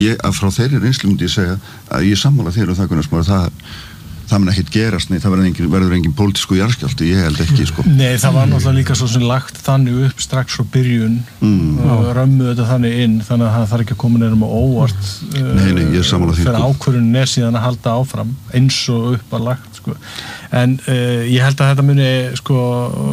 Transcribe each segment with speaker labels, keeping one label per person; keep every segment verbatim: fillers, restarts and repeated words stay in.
Speaker 1: Ég, að frá þeirri reynslu myndi ég segja að ég sammála þér og það Gunnar Smári, það það mun ekkert gerast, nei, það verður engin, verður engin pólitísku jarðskjálfti, ég held ekki, sko.
Speaker 2: Nei, það var náttúrulega líka svo sem lagt þannig upp strax frá byrjun mm. og römmuðu þetta þannig inn, þannig að það þarf ekki að koma neirum á óvart
Speaker 1: nei, nei, ég er sammála því,
Speaker 2: fyrir ákvörðunin er síðan að halda áfram eins og upp að lagt, sko. En uh, ég held að þetta muni, sko,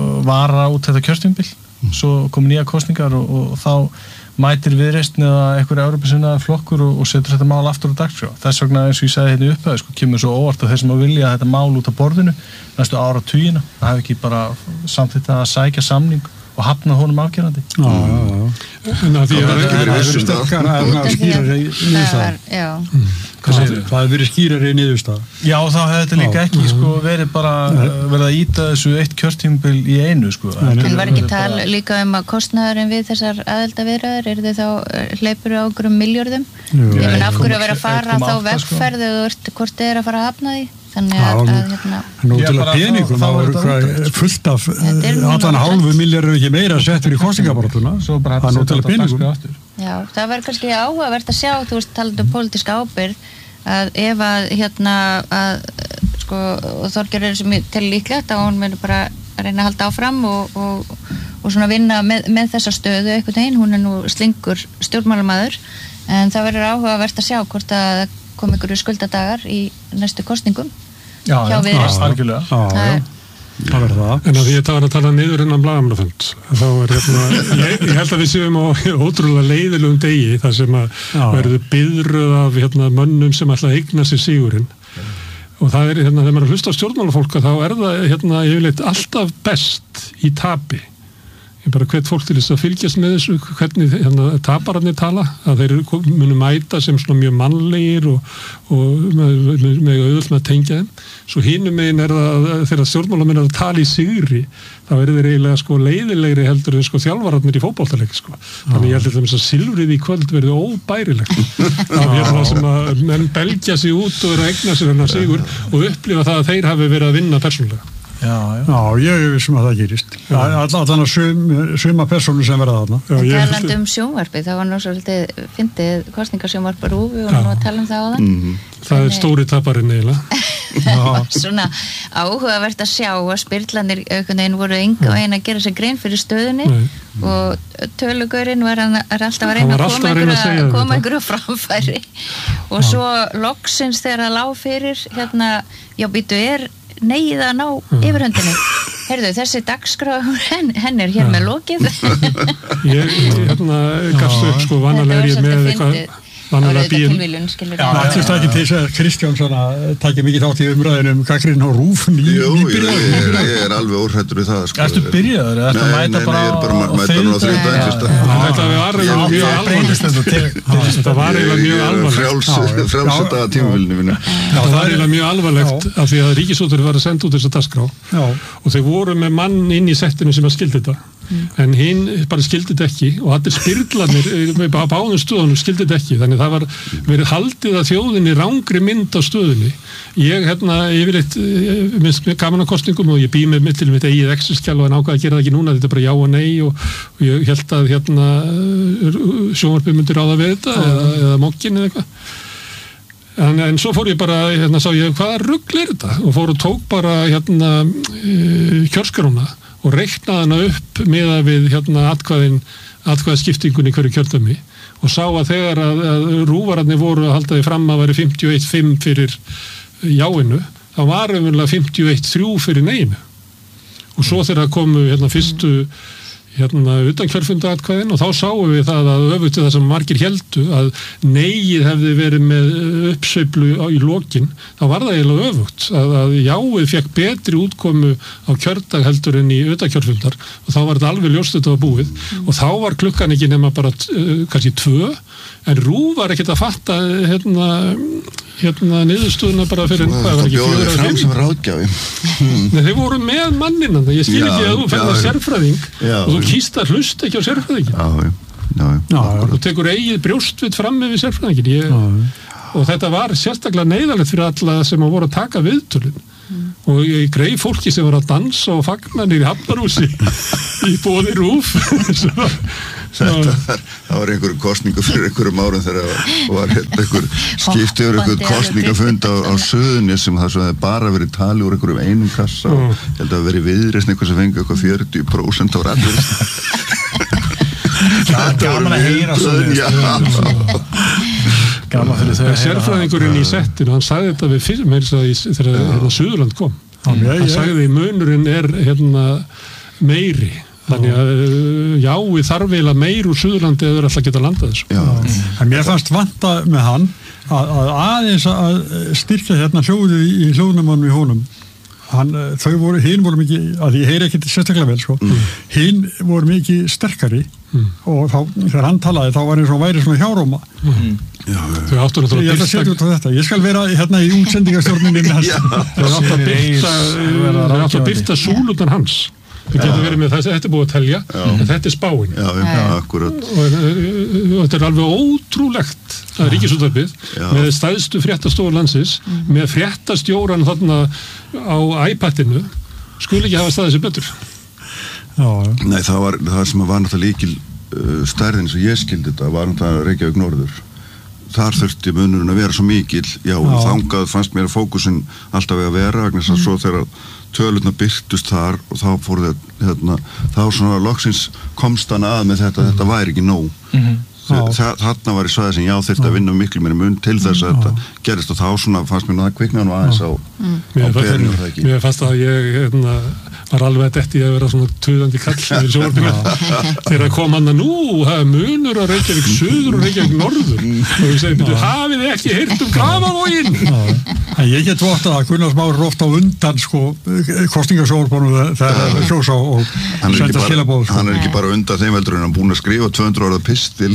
Speaker 2: vara út þetta kjörtímabil, mm. svo komu nýja kosningar og, og þá mætir Viðreisn eða einhverja Evrópusinna flokkur og, og setur þetta mál aftur á dagskrá. Þess vegna eins og ég sagði hérna upphæði, sko, kemur svo óvart að þeir sem að vilja þetta mál út af borðinu næstu áratugina, það hefur ekki bara samþykkt að sækja samning og hafna honum afgerandi.
Speaker 3: Já, já, já. En að því að það er verið sterkara að skýrari niðurstaða. Hvað segir þið? Það hefur verið skýrari niðurstaða.
Speaker 2: Já, þá hefði þetta líka ekki, sko, verið bara verið að íta þessu eitt kjörtímabil í einu, sko.
Speaker 4: En var ekki tal líka um að kostnaðurinn við þessar aðildarviðræður, eru þið þá hleypur á okkur um milljörðum? Ég meina, af hverju að vera að fara þá vegferð eða hvort þið er að fara að hafna því? Þannig að, að hérna...
Speaker 3: Nú til að peningum, það voru fullt af allan hálfu milljarður ekki meira settur í kosningabaráttuna. Það er nú til að peningum.
Speaker 4: Já, það verður kannski áhugavert að sjá, þú veist, talandi um pólitíska ábyrgð, að ef að, hérna, að, sko, Þorgerður sem til líklegt að hún verður bara að reyna að halda áfram og, og, og svona vinna með, með þessa stöðu einhvern veginn, hún er nú slingur stjórnmálamaður, en það verður áhugavert að sjá hvort að það kom einhverju skuldadagar í næstu kosningum
Speaker 2: já,
Speaker 4: hjá Viðreisn.
Speaker 2: Algjörlega.
Speaker 3: Já, já. Það verður það.
Speaker 5: En að því þetta var að tala niður innan blaðamannafund, þá er hérna, ég, ég held að við séum á ótrúlega leiðilegum degi þar sem að verður biðröð af hérna, mönnum sem ætla að eigna sér sigurinn. Og það er, hérna, þegar maður er að hlusta á stjórnmálafólk, þá er það, hérna, yfirleitt alltaf best í tapi. Ég bara hvet fólk til þess að fylgjast með þessu, hvernig hérna, tapararnir tala, að þeir munu mæta sem svona mjög mannlegir og, og með, með auðvöld með að tengja þeim. Svo hinum megin er það að þegar stjórnmálamenn er að tala í sigri, þá eru þeir eiginlega sko leiðilegri heldur en sko þjálfararnir í fótboltaleik, sko. Þannig ég held að silfrið í kvöld verði óbærilegt. Það er hérna sem að menn belgja sig út og eru að eigna sér hennar sigur og upplifa það að þeir hafi verið að vinna persónulega.
Speaker 2: Já, já.
Speaker 3: Já, ég er vissum að það gerist. Allan að sum, suma persónu sem verða þarna.
Speaker 4: En talandi um sjónvarpið, það var nú svolítið fyndið kosningasjónvarp á RÚV, við vorum nú að tala um það á það.
Speaker 5: Mm-hmm. Það er stóri taparinn eiginlega.
Speaker 4: Það var svona áhugavert að sjá að spyrlanir einhvern veginn voru enga og eina að gera sér grein fyrir stöðunni Nei. Og tölugaurinn var, er alltaf að reyna að koma einhverju, koma einhverju framfæri og svo loksins þegar það lá fyrir hérna, já býtu er negið að ná yfirhöndinni. Heyrðu, þessi dagskrá henn, henn er hér með lokið.
Speaker 5: Ég, hérna, gafst upp sko vanalega er ég með eitthvað vanalega bíum.
Speaker 4: Já,
Speaker 3: það er ekki til þess að Kristján svona takir mikið þátt í umræðinum gagnrýnin á RÚV nýbyrjaður.
Speaker 1: Jú, ég, ég er alveg óhræddur við það, sko.
Speaker 2: Ertu byrjaður? Ertu að mæta bara á
Speaker 1: þriðjudaginn?
Speaker 5: Þetta var eiginlega mjög alvarlegt. Þetta var eiginlega mjög alvarlegt.
Speaker 1: Frjálsata tímabilinu mínu.
Speaker 5: Þetta var eiginlega mjög alvarlegt af því að Ríkisútvarpið var að senda út þessa dagskrá og þeir voru með mann inn í settinu sem að skildi þetta. Mm. En hinn bara skildi þetta ekki og allir spyrlarnir með báðum stöðunum skildi þetta ekki, þannig það var verið haldið að þjóðinni rangri mynd á stöðunni. Ég hérna yfirleitt minnst gaman á kosningum og ég bý með til mitt eigið Excel-skjal og en ákvað að gera það ekki núna, þetta er bara já og nei og, og ég held að hérna sjónvarpið myndi ráða við þetta mm. eða, eða mokkin eða eitthvað. En, en svo fór ég bara, hérna sá ég hvaða rugl er þetta og fór og tók bara hérna kjörskráruna og reiknaði hana upp með að við hérna atkvæðin, atkvæðaskiptingunni hverju kjördæmi og sá að þegar að, að rúvararnir voru að halda því fram að væri fimmtíu og eitt fimm fyrir jáinu, þá var umverulega fimmtíu og eitt þrjú fyrir neyinu. Og svo þegar komu hérna fyrstu hérna utan kjörfundaatkvæðin og þá sáum við það að öfugt það sem margir héldu að neyið hefði verið með uppsveiflu í lokin, þá var það eiginlega öfugt að, að jáið fekk betri útkomu á kjördag heldur en í utan kjörfundar og þá var þetta alveg ljóst þetta var búið mm. og þá var klukkan ekki nema bara uh, kannski tvö en RÚV var ekkert að fatta hérna, hérna niðurstöðuna bara fyrir
Speaker 1: hvað var ekki fjögur að fimm sem ráðgjafi
Speaker 5: Nei, þeir voru með manninn ég skil ekki að þú færði að sérfræðing já, og þú kýst að hlusta ekki á sérfræðingin
Speaker 1: já, já, já,
Speaker 5: og tekur eigið brjóstvit fram með sérfræðingin ég, og þetta var sérstaklega neyðalegt fyrir alla sem að voru að taka viðtölin mm. og ég greið fólki sem var að dansa og fagna niður í Hafnarhúsi í boði RÚV sem,
Speaker 1: þetta var, það var einhver kostningu fyrir einhverjum árum þegar það var einhver skipti yfir einhver kostningafund á, á Suðurnes sem það svo hefði bara verið talið úr einhverjum einum kassa og ég held að það verið viðreisn eitthvað sem fengi eitthvað fjörutíu prósent á raddur.
Speaker 2: Gaman að heyra svo gaman fyrir þau
Speaker 5: sérfræðingurinn í settinu, hann sagði þetta við fyrir meira þegar hérna Suðurland kom hann sagði munurinn er hérna meiri þannig að já, við þarf eiginlega meir úr Suðurlandi eða alltaf geta landað þessu.
Speaker 3: En mér fannst vanta með hann að, að aðeins að styrkja hérna hljóðið í hljóðnumanum í honum. Hann, þau voru, hinn voru mikið, að ég heyri ekki sérstaklega vel, sko, mm. hinn voru mikið sterkari mm. og þá, þegar hann talaði, þá var eins og væri svona hjáróma. Mm.
Speaker 5: Já, þau áttu að
Speaker 3: ég ætla að setja út á þetta, ég skal vera hérna í útsendingastjórninni hans.
Speaker 5: Þau áttu að byrta, þau áttu að byrta súlutan hans. Þau getur verið með þess að þetta er búið að telja, en þetta er spáin.
Speaker 1: Já, já, akkurat.
Speaker 5: Og, og þetta er alveg ótrúlegt að Ríkisútvarpið með stærstu fréttastofu landsins, mm. með fréttastjóran þarna á iPadinu, skuli ekki hafa staðið sér betur.
Speaker 3: Já.
Speaker 1: Nei, það var það sem var náttúrulega líkil uh, stærðin sem ég skildi þetta, var náttúrulega Reykjavík Norður. Þar þurfti munurinn að vera svo mikil, já, já. Og þangað fannst mér fókusinn alltaf að vera, vegna þess að svo þegar tölurnar byrtust þar og þá fór þetta, hérna, þá svona loksins komst hann að með þetta, þetta væri ekki nóg. Mm-hmm. Þarna var í svæði sem já þurfti að vinna miklu meira mun til þess að þetta gerist og þá svona fannst mér að kvikna nú aðeins á, mm. á perinu það ekki.
Speaker 5: Mér fannst að ég hérna, var alveg detti að vera svona tuðandi kall í sjónvarpinu þegar kom hann að nú, það er munur á Reykjavík Suður og Reykjavík Norður og ég segi, hafið þið ekki heyrt um Grafarvoginn?
Speaker 3: Ég get vott að Gunnar Már er ofta á undan sko, kosningasjónvarpinu þegar það kjósa og senda skilabóð.
Speaker 1: Hann er ekki bara undan þeim heldur en hann búinn að skrifa tvö hundruð orða pistil.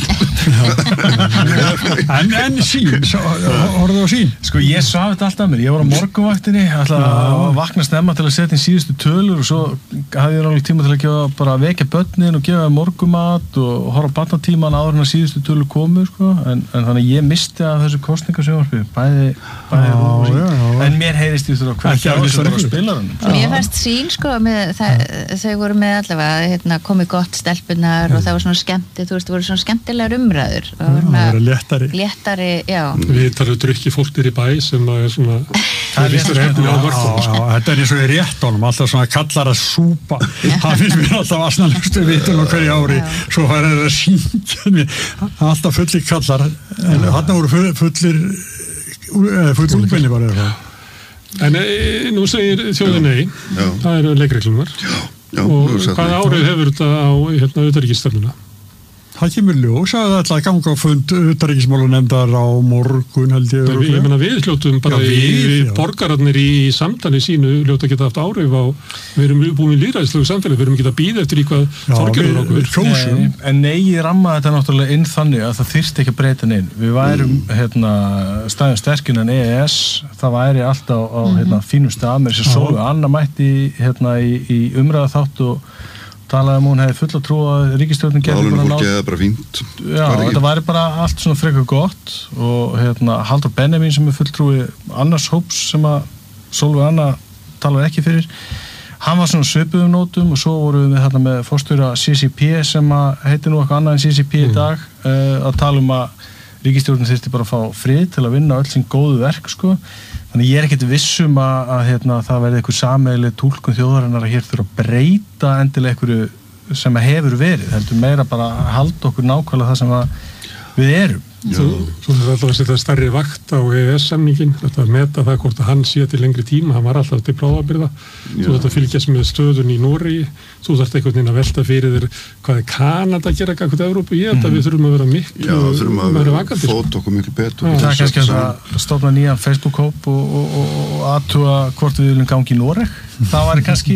Speaker 3: en, en sín, orðið á sín.
Speaker 2: Sko ég svaf þetta alltaf mér, ég var á morgunvaktinni, alltaf að vakna snemma til að setja inn síðustu tölur og svo hafði ég náttúrulega tíma til að gefa, bara vekja börnin og gefa morgumat og horfa barnatíman áður en að síðustu tölur komu sko. en, en þannig ég misti að þessu kosningasjónvarpi bæði, bæði já, og sín já, já. En mér heyrist því þú hvað þjálfur á spilaranum
Speaker 4: Mér fannst sín sko með, það, þau voru með allavega hérna, komið gott stelpunar mm. og það var svona skemmti, þú veist, það voru svona skemmtilegar umræður og
Speaker 3: það voru léttari
Speaker 4: léttari, já
Speaker 5: Við þarfum drukki fólktir í bæ sem er svona það er listur hefðin á mörgum
Speaker 3: Þetta er eins og í réttunum, alltaf svona kallar að súpa það finnst mér alltaf asnalustu vitun og hverju ári, svo fær það að syngja alltaf fullir kallar en þarna voru fullir fullir ungmenni bara
Speaker 5: En e, nú segir þjóðin nei það eru leikreglumar og hvaða árið hefur þetta á hérna utanríkisstefnuna?
Speaker 3: Það kemur ljós að það ætla að ganga á fund utanríkismálanefndar á morgun held ég.
Speaker 5: Við, ég meina við hljótum bara já, við, í, við borgararnir í samtali sínu hljóta geta haft áhrif á við erum búin í lýðræðislegu samfélag, við erum ekki að býða eftir í hvað Þorgerður okkur.
Speaker 2: Nei, en nei, ég ramma þetta náttúrulega inn þannig að það þyrfti ekki að breyta neinn. Við værum mm. hérna, staðum sterkinn en E E S, það væri alltaf á mm-hmm. hérna, fínum stað með þessi sólu. Anna mætti hérna, í, í umræða þátt og talaði um hún hefði fulla trú að ríkisstjórnin gerði
Speaker 1: bara nátt. Það bara fínt.
Speaker 2: Já, þetta væri bara allt svona frekar gott og hérna Halldór Benjamin sem er fulltrúi annars hóps sem að Sólveig Anna talaði ekki fyrir. Hann var svona svipuðum nótum og svo vorum við hérna með forstjóra C C P sem að heitir nú eitthvað annað en C C P mm. í dag uh, að tala um að ríkisstjórnin þyrfti bara að fá frið til að vinna öll sín góðu verk sko. Þannig ég er ekkert vissum að, að hérna, það verði eitthvað sameiginleg túlkun þjóðarinnar að hér þurfa að breyta endilega eitthvað sem hefur verið. Heldur meira bara að halda okkur nákvæmlega það sem við erum.
Speaker 5: Þú þurfum alltaf að setja stærri vakt á E E S-samningin, þetta að meta það hvort að hann sé til lengri tíma, hann var alltaf til bráðabirgða. Þú þarft að fylgjast með stöðun í Noregi, þú þarft einhvern veginn að velta fyrir þér hvað er Kanada að gera gagnvart Evrópu. Ég held að við þurfum að vera miklu
Speaker 1: Já, þurfum að vera fót okkur miklu betur.
Speaker 2: Það er kannski að stofna nýjan Facebook-hóp og, og, og, og aðtúa hvort við viljum gangi í Noreg. Það var kannski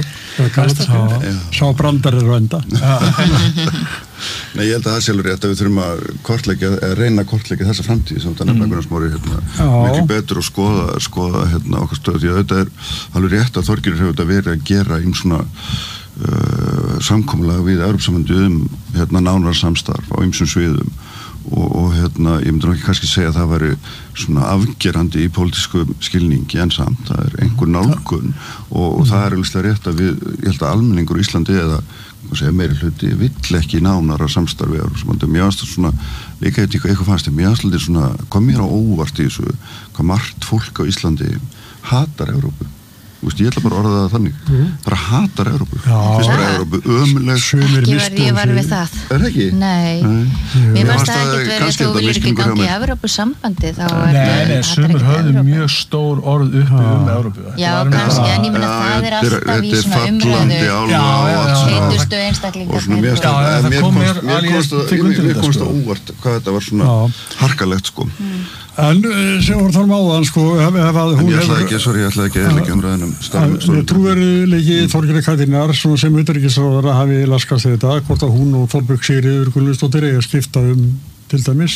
Speaker 3: sá brandarir og enda.
Speaker 1: Nei, ég held að það sjálfur rétt að við þurfum að kortleggja, að reyna að kortleggja þessa framtíð sem það nefna Gunnar Smári hérna, miklu betur og skoða, skoða hérna, okkar stöð því að þetta er alveg rétt að Þorgerður hefur þetta verið að gera einn svona uh, samkomulag við Evrópusambandið um hérna, nánar samstarf á ýmsum sviðum og, og hérna, ég myndi nú ekki kannski segja að það væri svona afgerandi í pólitísku skilningi en samt, það er einhver nálgun og, og það er alveg rétt að við, ég held að almenningur í Íslandi eða segja, meiri hluti vill ekki nánara samstarfi mér aðst svona, líka eitthvað, eitthvað fannst ég, mér aðst svona, hvað mér á óvart í þessu, hvað margt fólk á Íslandi hatar Evrópu. Þú veist, ég ætla bara að orða það þannig. Mm. Það er að hatar Evrópu. Fyrst bara Evrópu, ömuleg.
Speaker 4: Ekki var ég var við það.
Speaker 1: Er það ekki?
Speaker 4: Nei. Mér varst það ekkert verið þú viljir ekki gangi í Evrópusambandi þá er
Speaker 2: Nei, nei, sumur höfðu mjög stór orð uppi um Evrópu.
Speaker 4: Já, kannski, en ég meina það er alltaf í svona umræðu heitustu einstaklingar.
Speaker 2: Já, það kom mér
Speaker 1: mér komst það óvart hvað þetta var svona harkalegt, sko.
Speaker 3: En sem voru þar máðan sko ef, ef að hún
Speaker 1: en ég ætlaði ekki, sorry, ég ætlaði ekki að eðliggja umræðunum
Speaker 3: starfum trúverðuleiki Þorgerðar Katrínar svona sem utanríkisráðherra hafi laskast þetta hvort að hún og Þorbjörg Sigríður Gunnlaugsdóttir eigi að skipta um til dæmis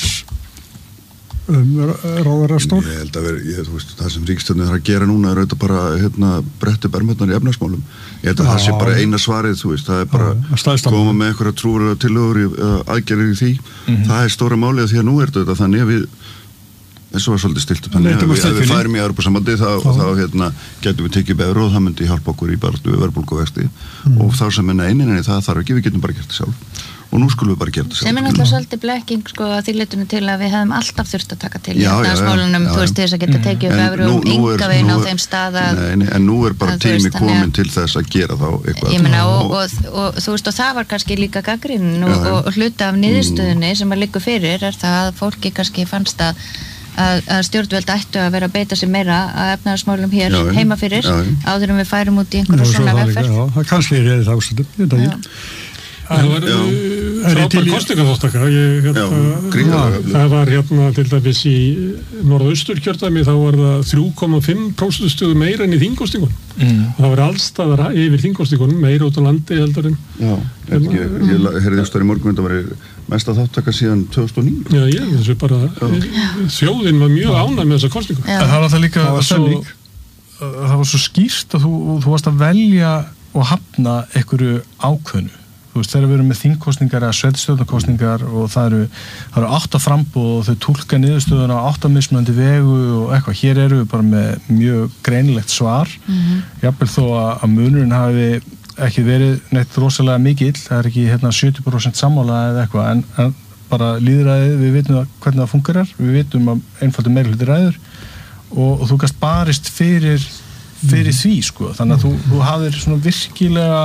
Speaker 3: um ráðherrastól.
Speaker 1: Ég held að vera, ég, þú veist, það sem ríkisstjórnin þarf að gera núna er auðvitað bara hérna bretti bermetnar í efnahagsmálum. Ég held að það sé bara eina svarið, þú veist, það er bara já, koma með einhverja trúverðulega tillögur í aðgerðir í því. Mm-hmm. Það er stóra málið því að nú er þetta þannig að við eins og var svolítið stilt upp þannig að við, við færum í Evrópusambandi þá, þá hérna, getum við tekið upp evru og það myndi hjálpa okkur í baráttu við verðbólguvexti mm. og þá sem er neinin en það þarf ekki, við getum bara gert það sjálf og nú skulum við bara gera það sjálf.
Speaker 4: Sem er náttúrulega svolítið blekking sko að því leitinu til að við hefum alltaf þurft að taka til í efnahagsmálunum, þú veist, til þess að geta tekið upp evru um enga veginn á þeim stað að
Speaker 1: Nei, nei, en nú er bara tími komin til þess að gera þá eitthvað.
Speaker 4: Ég meina og, og, og, og þú veist og það var kannski líka gagnrýnin og, og, og hluta af niðurstöðunni sem að liggur fyrir er það að fólki kannski fannst að Að, að stjórnvöld ættu að vera að beita sig meira að efnahagsmálum hér já, heima fyrir já, áður en við færum út í einhverju svona vegferð.
Speaker 3: Já, það kannski er það ástæðum, ég veit ekki.
Speaker 5: Það var frábær kosningaþáttaka. Það var hérna til dæmis í norðausturkjördæmi þá var það þrjú komma fimm prósentustig meira en í þingkosningunum. Mm. Það var allstaðar yfir þingkosningunum meira út á landi heldur en. Já,
Speaker 1: ég, ég heyrði austur í morgun þetta var mesta þáttaka síðan tvö þúsund og níu.
Speaker 5: Já, ég, þessu bara þjóðin var mjög ánægð með þessa kosningu.
Speaker 2: Það var alltaf líka það var svo, það var svo skýrt að þú, þú varst að velja og hafna einhverju ákveðnu. Þú veist, þegar við erum með þingkosningar eða sveitarstjórnarkosningar og það eru, það eru átta framboð og þau túlka niðurstöðuna á átta mismunandi vegu og eitthvað. Hér eru við bara með mjög greinilegt svar. Mm-hmm. Jafnvel þó að, að munurinn hafi ekki verið neitt rosalega mikill, það er ekki hérna sjötíu prósent sammála eða eitthvað, en, en bara lýðræðið, við vitum hvernig það fungerar, við vitum að einfaldur meirihluti ræður og, og þú gast barist fyrir, fyrir mm. því, sko, þannig að þú, þú hafðir svona virkilega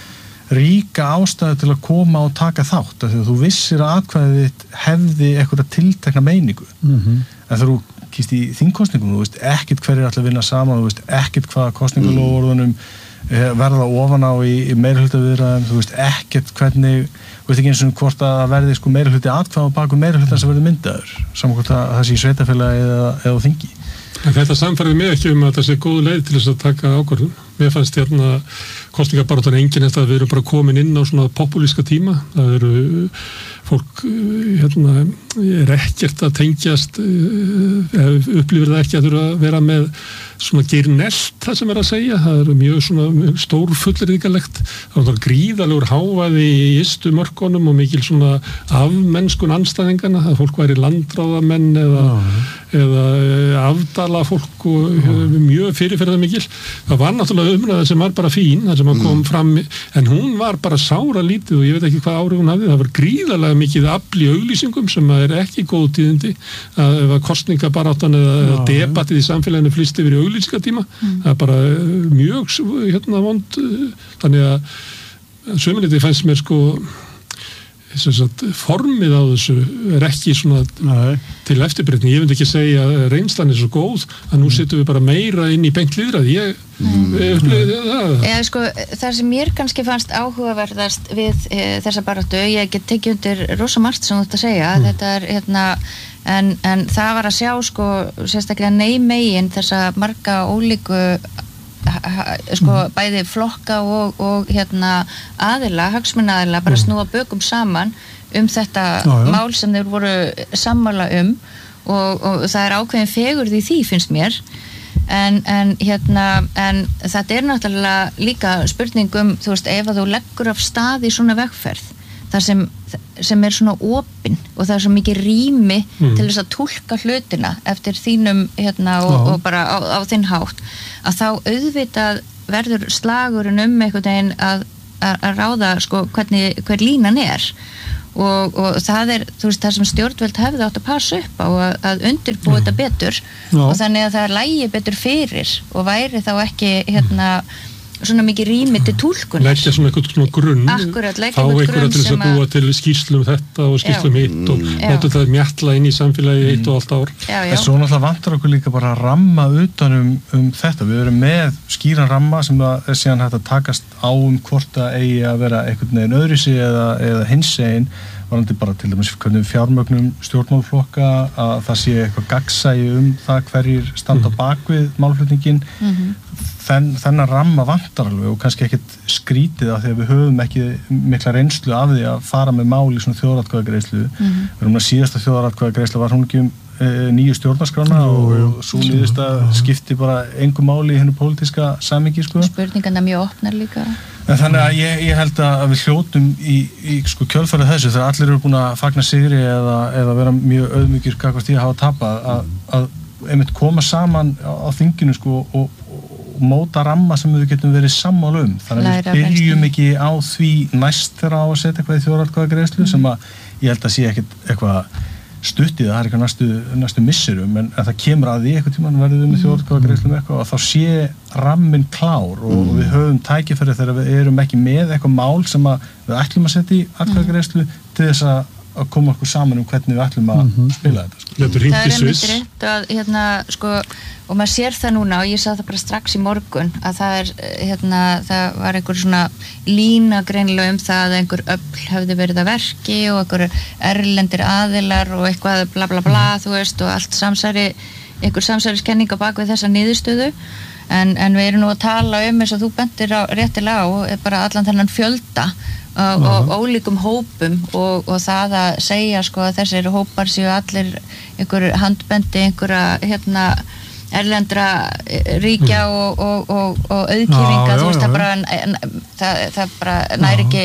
Speaker 2: ríka ástæðu til að koma og taka þátt, af því að þú vissir að atkvæðið þitt hefði eitthvað tiltekna meiningu, mm-hmm. en þegar þú kýst í þingkosningum, þú veist ekkert hverjir ætla að vinna saman, þú veist ekkert hvaða kosningalóðorðunum verða ofan á í, í meirihlutaviðræðum, þú veist ekkert hvernig, þú veist ekki eins og hvort að verði sko meirihluti atkvæða og baku meirihluta sem verður myndaður, saman hvort að það sé í sveitafélagi eða, eða þingi.
Speaker 5: En þetta samfærði mig ekki um að það sé góð leið til þess að taka ákvörðun. Mér fannst hérna kosningabaráttan engin eftir að við erum bara komin inn á svona populíska tíma. Það eru fólk hérna er ekkert að tengjast, upplifir það ekki að þurfa að vera með svona geirnelt það sem er að segja. Það eru mjög svona mjög stór fullyrðingalegt. Það var gríðalegur hávaði í ystu mörkunum og mikil svona afmennskun andstæðingana. Það fólk væri landráðamenn eða, ah. eða afdala fólk og ah. mjög fyrirferðar mikil. Það var náttúrulega umræða sem var bara fín, það sem kom mm. fram, en hún var bara sára lítið og ég veit ekki hvað árið hún hafði. Það var gríðalega mikið afl í auglýsingum sem er ekki góð tíðindi, að ef að kosningabaráttan eða ja, debattið í samfélaginu flýst yfir í auglýsingatíma, mm. það er bara mjög hérna vond, þannig að sömuleyti fannst mér sko Sagt, formið á þessu er ekki svona Nei. Til eftirbreytni, ég vil ekki segja að reynslan er svo góð að nú setjum við bara meira inn í beint lýðræði, ég mm. upplifði það.
Speaker 4: Eða sko, það sem mér kannski fannst áhugaverðast við e, þessa baráttu, ég get tekið undir rosa margt sem þú ert að segja, mm. þetta er hérna, en, en það var að sjá sko, sérstaklega neymegin þessa marga ólíku sko bæði flokka og, og hérna aðila, hagsmunaaðila bara snúa bökum saman um þetta já, já. Mál sem þeir voru sammála um og, og það er ákveðin fegurð í því finnst mér en, en hérna en þetta er náttúrulega líka spurning um þú veist ef að þú leggur af stað í svona vegferð þar sem, sem er svona opinn og það er svo mikið rými mm. til þess að túlka hlutina eftir þínum hérna og, og bara á, á þinn hátt að þá auðvitað verður slagurinn um einhvern veginn að, að, að ráða sko hvernig, hver línan er og, og það er þú veist það sem stjórnvöld hefði átt að passa upp á að, að undirbúa þetta betur Já. Og þannig að það lægi betur fyrir og væri þá ekki hérna svona mikið rými til túlkunar.
Speaker 5: Leggja svona eitthvað svona grunn.
Speaker 4: Akkurat, leggja eitthvað grunn
Speaker 5: til þess að búa til skýrslum þetta og skýrslum hitt og láta það mjatla inn í samfélagi eitt og allt ár.
Speaker 2: Já, já. En svo náttúrulega vantar okkur líka bara að ramma utan um, um þetta. Við erum með skýran ramma sem það er síðan hægt að takast á um hvort það eigi að vera einhvern veginn öðruvísi eða, eða hinsegin varandi bara til dæmis hvernig fjármögnum stjórnmálflokka að það sé eitthvað gagnsæi um það hverjir standa mm. bakvið málflutningin mm-hmm. Þenn, þennan ramma vantar alveg og kannski ekkert skrítið af því að við höfum ekki mikla reynslu af því að fara með mál í svona þjóðaratkvæðagreiðslu mm-hmm. við erum að síðasta þjóðaratkvæðagreiðsla var hún ekki um e, nýju stjórnarskrána og, og svo nýðust að skipti bara engu máli í hennu pólitíska samhengi sko.
Speaker 4: Spurningarna mjög opnar líka
Speaker 2: En þannig að ég, ég held að við hljótum í, í sko, kjölfarið þessu þegar allir eru búin að fagna sigri eða, eða vera mjög auðmykir kakvart í að hafa tapað að, að einmitt koma saman á, á þinginu sko, og, og móta ramma sem við getum verið sammála um þannig að við byrjum ekki á því næst þegar á að setja eitthvað í þjóðaratkvæðagreiðslu mm. sem að ég held að sé ekkit eitthvað stuttið, það er eitthvað næstu, næstu misserum en það kemur að því eitthvað tímann verðum við með þjóðaratkvæðagreiðslu með eitthvað og þá sé ramminn klár og, mm. og við höfum tækifæri þegar við erum ekki með eitthvað mál sem að við ætlum að setja í atkvæðagreiðslu til þess að að koma okkur saman um hvernig við ætlum að mm-hmm. spila þetta. Sko.
Speaker 5: Þetta er hringt í Sviss.
Speaker 4: Það er einmitt rétt að, hérna, sko, og maður sér það núna og ég sá það bara strax í morgun að það er, hérna, það var einhver svona lína greinilega um það að einhver öfl hefði verið að verki og einhver erlendir aðilar og eitthvað bla bla bla, mm. þú veist, og allt samsæri, einhver samsæriskenning á bakvið þessa niðurstöðu en, en við erum nú að tala um eins og þú bentir á, réttilega á bara allan þennan fjölda og, og ólíkum hópum og, og það að segja sko að þessir hópar séu allir einhver handbendi einhverja hérna erlendra ríkja mm. og, og, og, og auðkýfinga, þú veist það bara það, það bara næri ekki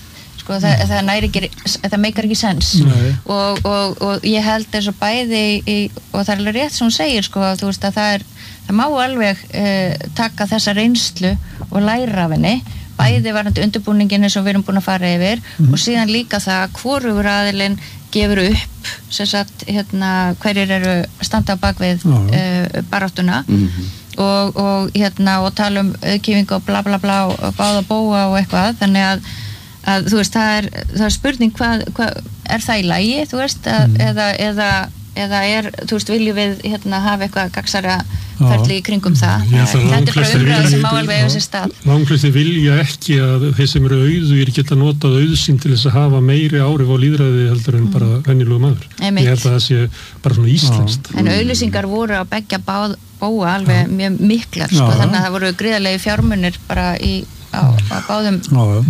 Speaker 4: sko það, það næri ekki það meikar ekki sens og, og, og ég held þess að bæði í, og það er alveg rétt sem hún segir sko að þú veist að það er það má alveg uh, taka þessa reynslu og læra af henni bæði varandi undirbúningin eins og við erum búin að fara yfir mm. og síðan líka það að hvorugur aðilinn gefur upp sem sagt, hérna, hverjir eru standa á bakvið uh, baráttuna mm-hmm. og, og, hérna, og tala um auðkýfingu og bla bla bla og báða bóa og eitthvað þannig að, að þú veist, það er, það er spurning hvað, hvað er það í lagi, þú veist að, mm. eða, eða, eða er, þú veist, viljum við hérna hafa eitthvað gagsara ferli í kringum það. Þetta er bara umræða sem má alveg eiga sér stað.
Speaker 5: Langflestir vilja ekki að þeir sem eru auðugir geta notað auðsinn til þess að hafa meiri áhrif á lýðræði heldur en bara venjulegur maður.
Speaker 4: Einmitt.
Speaker 5: Ég held að það sé bara svona íslenskt.
Speaker 4: En auðlýsingar voru að beggja bóa alveg mjög miklar, sko, þannig að það voru gríðarlegi fjármunir bara í á, á báðum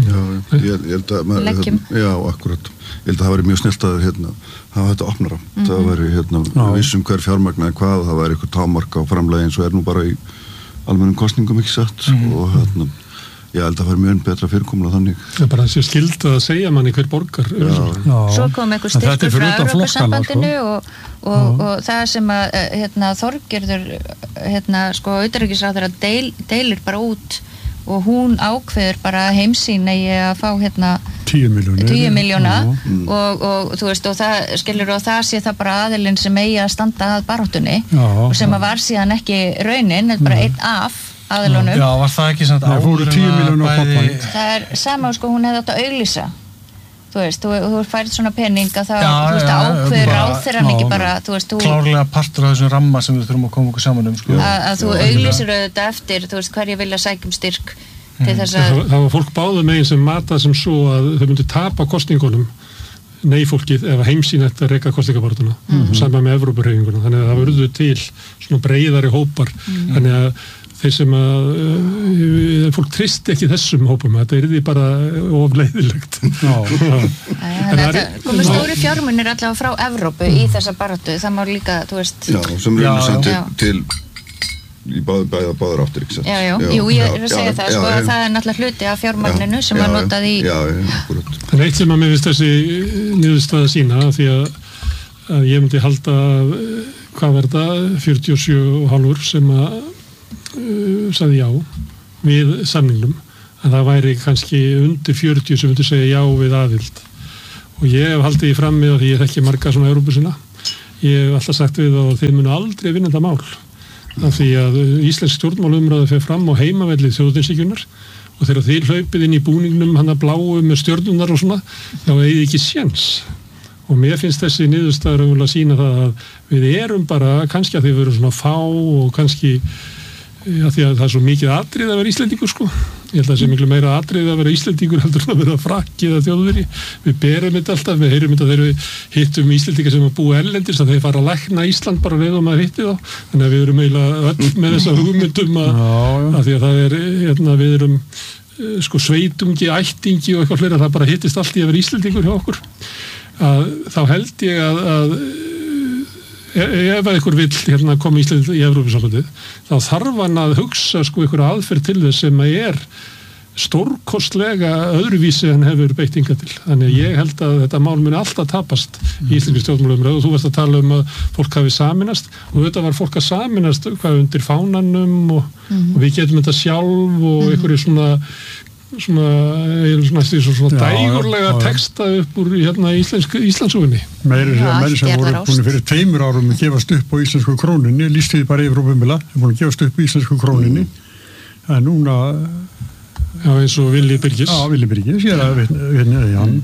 Speaker 1: já, ég, ég held að leggjum. Já, akkurat. Ég held að það væri mjög snilt að hérna, hafa þetta opnara. Mm-hmm. Það væri hérna, vissum hver fjármagnaði hvað, það væri eitthvað támark á framlagi eins og er nú bara í almennum kostningum ekki satt mm-hmm. og hérna, ég held að það væri mjög betra fyrirkomula þannig.
Speaker 5: Það er bara þessi skild að segja manni hver borgar.
Speaker 4: Já. Já. Svo kom einhver styrkur frá Evrópusambandinu sko. og, og, og það sem að hérna, Þorgerður hérna, sko, utanríkisráðherra deil, deilir bara út og hún ákveður bara heimsýn eigi að fá hérna
Speaker 3: tíu miljóna
Speaker 4: mm. og, og þú veist og það skilur og það sé það bara aðilinn sem eigi að standa að baráttunni og sem að var síðan ekki raunin, bara einn af aðilunum.
Speaker 2: Já, var það ekki svona áður
Speaker 3: en að bæði
Speaker 4: það er sama sko hún hefði átt að auglýsa þú veist, þú, þú færið svona pening að það,
Speaker 2: já,
Speaker 4: þú veist, ákveður ráðherran ekki bara, þú veist, þú
Speaker 2: klárlega partur af þessum ramma sem við þurfum að koma okkur saman um, sko.
Speaker 4: að, að þú auglýsir auðvitað eftir, þú veist, hverju vilja sækjum styrk til þess að...
Speaker 5: Það, það var fólk báðum megin sem matað sem svo að þau myndi tapa kosningunum, nei fólkið, ef heimsýn eftir að reka kostningabartuna, mm-hmm. saman með Evrópureyfinguna, þannig að það verður til svona breiðari hópar, mm-hmm. þannig að þeir sem að uh, fólk tristi ekki þessum hópum, þetta er því bara ofleiðilegt.
Speaker 4: Þetta komur stóri fjármunir allavega frá Evrópu mm. í þessa baráttu, það má líka, þú veist...
Speaker 1: Já, sem reynir sem til, til í báður, bæða, báður áttir, ekki satt?
Speaker 4: Já, já, jú, ég er að segja það, sko, að það er náttúrulega hluti af fjármagninu sem að notað í...
Speaker 1: Já, já, akkurat.
Speaker 5: Það er eitt sem að mér finnst þessi niðurstaða sína, því að, að ég myndi halda, hvað var þetta, fjörutíu og sjö og hálfur sem að uh, sagði já við samningnum, að það væri kannski undir fjörutíu sem myndi segja já við aðild. Og ég hef haldið í fram með því ég þekki marga svona Evrópusina. Ég hef alltaf sagt við þá að þeir munu aldrei vinna þetta mál. Af því að íslensk stjórnmálumræða fer fram á heimavelli þjóðninsíkjunar og þegar þeir hlaupið inn í búningnum hann að bláu með stjörnunar og svona, þá eigið ekki séns. Og mér finnst þessi niðurstaður að sína það að við erum bara, kannski að þeir veru svona fá og kannski að því að það er svo mikið atrið að vera Íslendingur sko. Ég held að það sé miklu meira atrið að vera Íslendingur heldur en að vera frakki eða þjóðveri. Við berum þetta alltaf, við heyrum þetta þegar við hittum Íslendingar sem að búa erlendis að þeir fara að lækna Ísland bara við og maður hitti þá. Þannig að við erum eiginlega öll með þessa hugmyndum að, að því að það er, hérna, við erum sko sveitungi, ættingi og eitthvað fleira, það bara hittist allt í að vera Íslendingur hjá okkur. Að, þá held ég að, að ef einhver vill hérna, koma í Íslandi í Evrópusambandið, þá þarf hann að hugsa sko einhver aðferð til þess sem að er stórkostlega öðruvísi en hefur beitt hingað til. Þannig að ég held að þetta mál muni alltaf tapast í íslenskri stjórnmálaumræðu og þú varst að tala um að fólk hafi saminast og þetta var fólk að saminast hvað undir fánanum og, mm. og við getum þetta sjálf og einhverju svona svona, svona, svona, svona dægurlega texta upp úr hérna Íslandsugunni.
Speaker 3: Meiri sem menn sem voru búin fyrir tveimur árum að gefast upp á íslensku króninni, líst því bara yfir og bumila, er búin að gefast upp á íslensku króninni, en núna...
Speaker 5: Já, eins og Villi Birgis.
Speaker 3: Já, Villi Birgis, ég er að vinna í hann.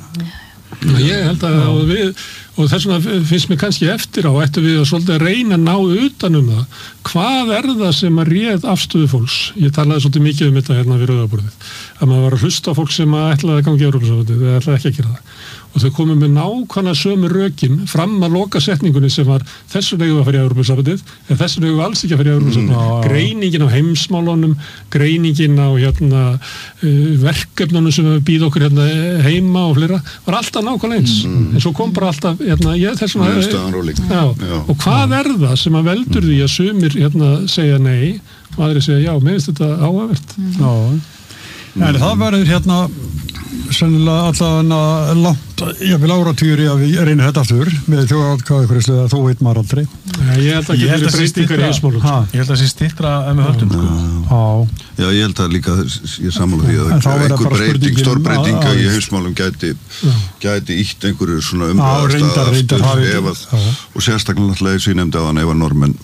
Speaker 5: Ég held að og við, og þess vegna finnst mér kannski eftir á, ættu við að svolítið reyna að ná utan um það. Hvað er það sem að réð afstöðu fólks? Ég talaði svolítið mikið um þetta hérna við rauðaborðið. Að maður var að hlusta á fólk sem að ætlaði að ganga í Evrópusambandið, eða ætlaði ekki að gera það. Og þau komum með nákvæmlega sömu rökin fram að loka setningunni sem var þessu vegum að fara í Evrópusambandið, en þessu vegum alls ekki að fara í Evrópusambandið. Mm. Greiningin á heimsmálunum, greiningin á hérna, verkefnunum sem við býð okkur hérna, heima og fleira, var alltaf nákvæmlega eins. Mm. En svo kom bara alltaf, hérna, ég, þessum að... Já, já. Og hvað er það sem að veldur því að sumir hérna, segja nei og aðri segja já, mér finnst þetta áhugavert.
Speaker 3: Mm. Já. En það verður hérna sennilega allavega langt, ég vil áratugri að við reynum þetta aftur með þjóðaratkvæðagreiðslu að þó veit maður aldrei.
Speaker 5: Ja, ég held að það getur breytingar í heimsmálum.
Speaker 2: Ég held að það sé styttra en við höldum.
Speaker 1: Já. Já, ég held að líka, ég sammála því að einhver breyting, stór breytinga í heimsmálum gæti, gæti ítt einhverju svona umræðast og sérstaklega náttúrulega eins og ég nefndi á hann ef að normenn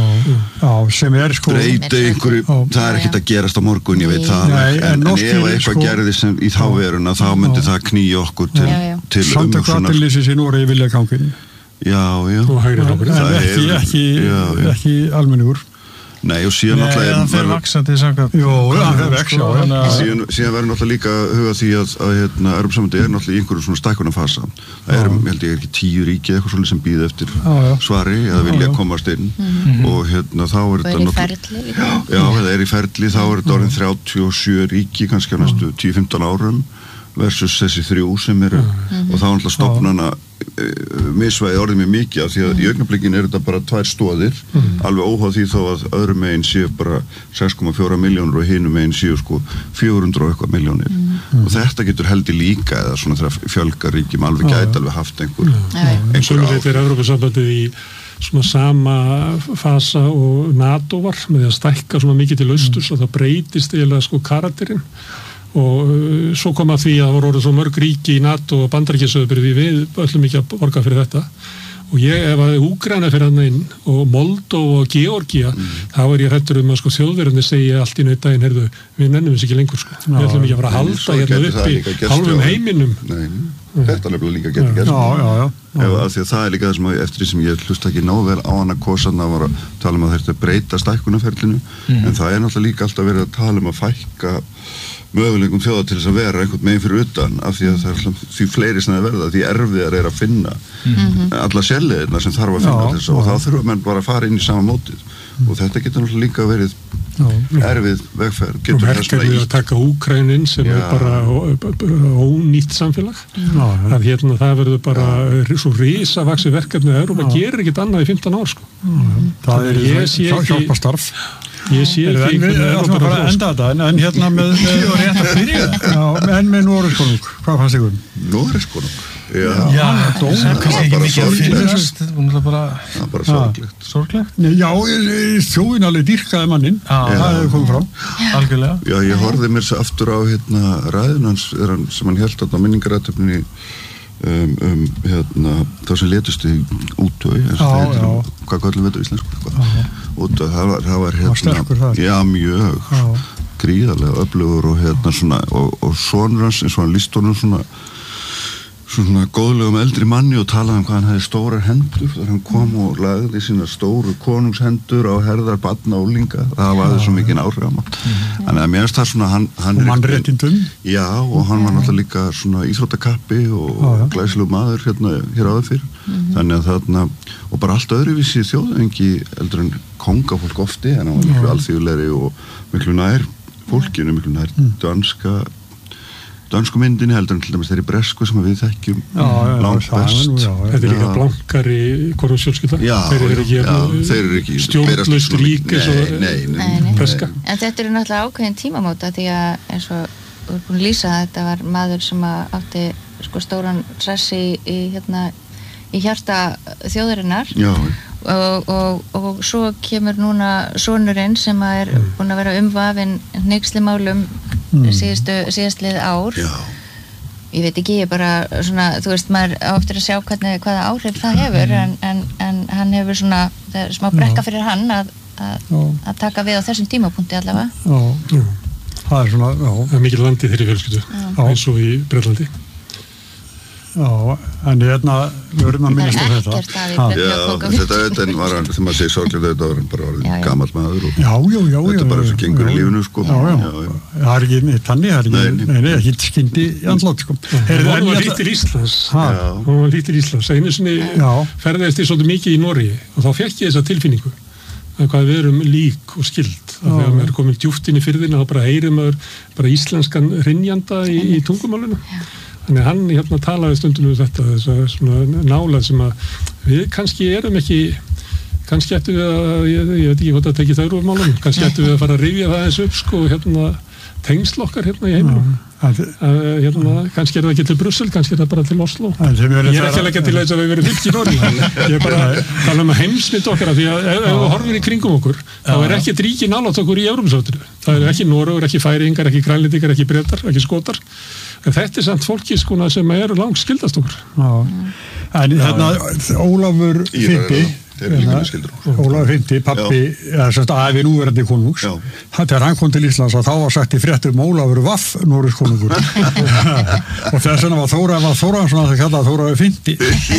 Speaker 3: Já, sem er sko
Speaker 1: breyti einhverju, það er ekkert að gerast á morgun, ég veit það,
Speaker 3: Nei, en, en,
Speaker 1: en ef eitthvað sko, gerði sem í þá veruna þá myndi það knýja okkur til, til
Speaker 3: Samtök atvinnulífsins í Noregi vilja ganginn.
Speaker 1: Já, já.
Speaker 3: En ekki, ekki, ekki almenningur.
Speaker 1: Nei, og síðan
Speaker 2: náttúrulega... Nei, það fer vaxandi samkvæmt.
Speaker 3: Jó, það fer vex, já.
Speaker 1: Síðan, síðan verður náttúrulega líka að huga því að, að hérna, Evrópusambandið er náttúrulega í einhverjum svona stækkunarfasa. Það er, held ég, ekki tíu ríki eitthvað svolítið sem býð eftir já, já. svari eða vilja já, komast inn. Mm-hmm. Og hérna, þá er þetta náttúrulega... Já, já, það er í ferli, þá er þetta orðin þrjátíu og sjö ríki, kannski á næstu tíu til fimmtán árum versus þessi þrjú sem eru mm-hmm. og þá er náttúrulega stofnana misvæði orðið mjög mikið af því að í augnablikinu er þetta bara tvær stoðir mm. alveg óháð því þó að öðrum meginn séu bara sex komma fjórar milljónir og hinum meginn séu sko fjögur hundruð og eitthvað milljónir mm. og þetta getur heldur líka eða svona þegar fjölga ríkjum alveg mm. gæti alveg haft einhver
Speaker 5: mm. einhver ár. Þetta er Evrópusambandið í svona sama fasa og NATO var með því að stækka svona mikið til austurs mm. og það breytist eiginlega sko karakterinn og svo kom að því að það voru orðið svo mörg ríki í NATO og Bandaríkjasauðbyrði við öllum ekki að borga fyrir þetta og ég ef að Úkraína fyrir hann inn og Moldóva og Georgía mm. þá er ég hrættur um að sko þjóðverðinni segja allt í neitt daginn, heyrðu, við nennum þess ekki lengur sko, við ætlum ekki að fara að halda hérna upp í hálfum heiminum.
Speaker 1: Nei, þetta nefnilega líka getur gerst.
Speaker 3: Já, já, já.
Speaker 1: Ef að því að það er líka það sem að eftir því sem ég hlusta ekki nóg vel á hana kosan að var að tala um að þetta breyta stækkunarferlinu mm. en það er náttúrulega líka alltaf verið að tala um að fækka möguleikum þjóða til þess að vera einhvern meginn fyrir utan af því að það er því fleiri sem það verða því erfiðar er að finna mm-hmm. alla sérleiðina sem þarf að finna já, þess og þá þurfa menn bara að fara inn í sama mótið mm. og þetta getur náttúrulega líka verið já, erfið vegferð
Speaker 5: og verkefnið að taka Úkraínin sem já. er bara ónýtt samfélag já, að hérna það verður bara já. svo risavaxið verkefnið að Evrópa gerir ekkert annað í fimmtán ár sko.
Speaker 3: það er hjálpastarf
Speaker 5: Ég sé
Speaker 3: En
Speaker 5: ekki
Speaker 3: við ætlum að fara að enda þetta, en, en hérna með...
Speaker 2: Ég var rétt að byrja.
Speaker 3: Já, en með Noregskonung, hvað fannst ykkur?
Speaker 1: Noregskonung? Já,
Speaker 2: Já, það er kannski ekki mikið að finnast. Það er bara...
Speaker 1: það er bara sorglegt.
Speaker 2: Sorglegt?
Speaker 3: Nei, já, þjóðin alveg dýrkaði mannin,
Speaker 2: Já.
Speaker 3: það hefur komið fram.
Speaker 2: Algjörlega.
Speaker 1: Já, ég horfði mér svo aftur á hérna ræðun hans er hann, sem hann held á minningarættöfninni um, um hérna, þá sem letust í útöi, eins og
Speaker 3: Já,
Speaker 1: heitir,
Speaker 3: já.
Speaker 1: hvað kallum við þetta á íslensku? Útöi, það var, það var hérna,
Speaker 3: sterkur þar.
Speaker 1: já, mjög,
Speaker 3: Já.
Speaker 1: gríðarlega öflugur og hérna svona, og, og sonur hans, eins og hann líst honum svona, svona góðlegum eldri manni og talaði um hvað hann hefði stórar hendur þegar hann kom og lagði sína stóru konungshendur á herðar barna og úlinga, það var þessu mikið áhrif á mann. Þannig að mér finnst það svona hann, hann
Speaker 3: Og
Speaker 1: er
Speaker 3: mannréttindum.
Speaker 1: Já, og hann var náttúrulega líka svona íþróttakappi og
Speaker 3: Já, já.
Speaker 1: glæsilegur maður hérna hér áður fyrr. Þannig að þarna, og bara allt öðruvísi þjóðengi eldur en kóngafólk ofti, en hann var miklu alþýðulegri og miklu nær fólkinu, miklu nær danska dansku myndinni heldur en til dæmis þeirri bresku sem við þekkjum
Speaker 3: Já, já,
Speaker 1: langt
Speaker 3: það er
Speaker 1: best.
Speaker 3: nú, já, já.
Speaker 5: Þetta er líka
Speaker 1: Já.
Speaker 5: blankari konungsfjölskylda.
Speaker 1: Já,
Speaker 5: þeir eru ekki,
Speaker 1: já, þeir eru ekki
Speaker 5: stjórnlaust rík eins og
Speaker 1: nei, nei, nei,
Speaker 4: Nei, nei.
Speaker 5: breska.
Speaker 4: En þetta eru náttúrulega ákveðin tímamóta því að eins og þú er búin að lýsa að þetta var maður sem að átti sko stóran rassi í, hérna, í hjarta þjóðarinnar
Speaker 1: Já,
Speaker 4: og, og, og svo kemur núna sonurinn sem að er búin að vera umvafinn hneykslimálum síðustu, síðastlið ár.
Speaker 1: já,
Speaker 4: Ég veit ekki, ég bara svona, þú veist, maður á eftir að sjá hvernig, hvaða áhrif það hefur en, en, en hann hefur svona, það er smá brekka fyrir hann að, að,
Speaker 3: Já.
Speaker 4: að taka við á þessum tímapunkti allavega.
Speaker 3: Já,
Speaker 5: Já.
Speaker 3: það er svona, já,
Speaker 5: Það er mikil landi þeirri fjölskyldu, eins og í Bretlandi.
Speaker 3: já, en hérna, við verðum að minnast á
Speaker 4: Það er
Speaker 3: þetta.
Speaker 4: ekkert að í
Speaker 3: Ha.
Speaker 4: Bretlandi.
Speaker 1: já, þetta auðvitað var hann, þegar maður segir sorglega auðvitað var hann bara orðin
Speaker 4: Já, já.
Speaker 1: gamall maður og
Speaker 3: Já, já, já.
Speaker 1: þetta
Speaker 3: já,
Speaker 1: er bara
Speaker 3: já,
Speaker 1: svo gengur í
Speaker 3: já,
Speaker 1: lífinu sko.
Speaker 3: Já, já,
Speaker 1: já, já.
Speaker 3: það er ekki neitt þannig, það er
Speaker 1: Nei,
Speaker 3: ekki,
Speaker 1: nei.
Speaker 3: nei, nei, ekki skyndi í andlátt, sko. Heyrðu,
Speaker 5: Hún
Speaker 3: en
Speaker 5: var
Speaker 3: ég
Speaker 5: lítil
Speaker 3: ætla-
Speaker 5: Íslands.
Speaker 3: Ha.
Speaker 1: Já.
Speaker 5: Hún var lítil Íslands. Einu sinni
Speaker 3: Já.
Speaker 5: ferðaðist ég svolítið mikið í Noregi og þá fekk ég þessa tilfinningu að hvað við erum lík og skild. Að þegar maður er komin djúpt inn í firðina þá bara heyrir maður bara íslenskan hrynjanda í, í tungumálinu. Þannig að hann hérna talaði stundum um þetta, þess svona nálað sem að við kannski erum ekki, kannski ættum við að, ég, ég veit ekki hvað það tekið það úr málum, kannski ættum við að fara að rifja það eins upp sko, hérna tengsl okkar hérna í heiminum.
Speaker 3: En þi-
Speaker 5: Að, hérna, kannski er það ekki til Brussel, kannski er það bara til Oslo.
Speaker 3: en þið verðið
Speaker 5: Ég er ekki að leggja til þess að við verðum fylgt í Noregi. Ég er bara að tala um að heimsmynd okkar af því að ef ef við horfum í kringum okkur þá er ekkert ríki nálægt okkur í Evrópusambandinu. Það er ekki Noregur, ekki Færeyingar, ekki Grænlendingar, ekki Bretar, ekki Skotar. En þetta er samt fólki skona sem eru langt skildast okkur.
Speaker 3: Já, en hérna, Ólafur Fimpi,
Speaker 1: þeir eru líka með skildur
Speaker 3: Ólafur Fimpi, pappi, eða semst afi núverandi konungs,
Speaker 1: Já.
Speaker 3: þegar hann kom til Íslands að þá var sagt í fréttum Ólafur Vaff Noregs konungur og þess vegna var Þóra var Þóransson að það kallaði Þóraður Fimpi.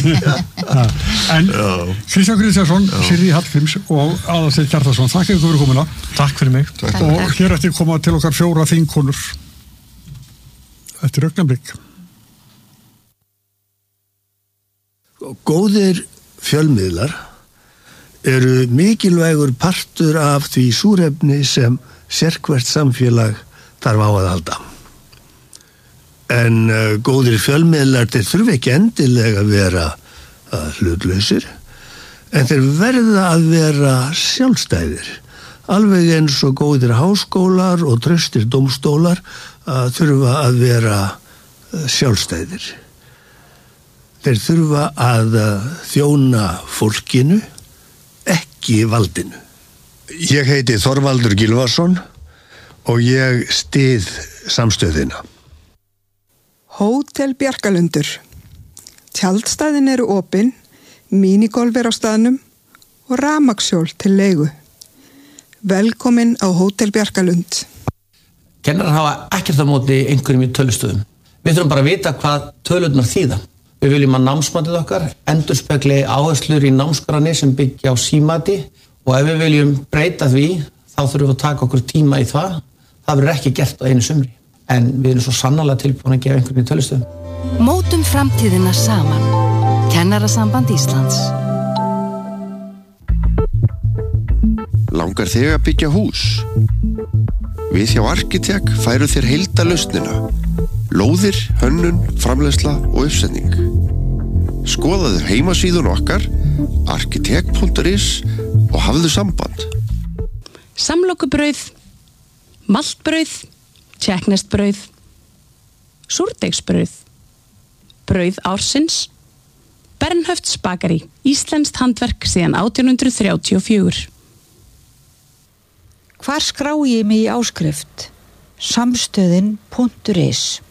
Speaker 3: En Kristján Kristjánsson, Sirrí Hallgríms og Aðalsteinn Kjartansson, þakka ykkur fyrir komuna
Speaker 2: Takk fyrir mig.
Speaker 3: og hér eftir koma til okkar fjóra þingkonur eftir augnablik.
Speaker 6: Góðir fjölmiðlar eru mikilvægur partur af því súrefni sem sérhvert samfélag þarf á að halda. En uh, góðir fjölmiðlar þeir þurfi ekki endilega að vera uh, hlutlausir, en þeir verða að vera sjálfstæðir. Alveg eins og góðir háskólar og traustir dómstólar uh, þurfa að vera uh, sjálfstæðir. Þeir þurfa að uh, þjóna fólkinu, ekki valdinu. Ég heiti Þorvaldur Gylfason og ég styð samstöðina.
Speaker 7: Hótel Bjarkalundur. Tjaldstæðin eru opin, minigolf er á staðnum og rafmagnshjól til leigu. Velkomin á Hótel Bjarkalund.
Speaker 8: Kennarar hafa ekkert á móti einhverjum í tölustöðum. Við þurfum bara að vita hvað tölurnar þýða. Við viljum að námsmatið okkar endurspegli áherslur í námskránni sem byggja á símati og ef við viljum breyta því þá þurfum við að taka okkur tíma í það. Það verður ekki gert á einu sumri. En við erum svo sannarlega tilbúin að gefa einhverjum í tölustöðum.
Speaker 9: Mótum framtíðina saman. Kennarasamband Íslands.
Speaker 10: Langar þig að byggja hús? Við hjá Arkitek færum þér heildarlausnina. Lóðir, hönnun, framleiðsla og uppsetning. Skoðaðu heimasíðun okkar arkitek punktur is og hafðu samband.
Speaker 11: samlokubrauð, maltbrauð, tjekknestbrauð, súrdeigsbrauð, brauð ársins, Bernhöfts bakari, íslenskt handverk síðan átján hundrað þrjátíu og fjögur.
Speaker 12: Hvar skrái ég mig í áskrift? samstöðin punktur is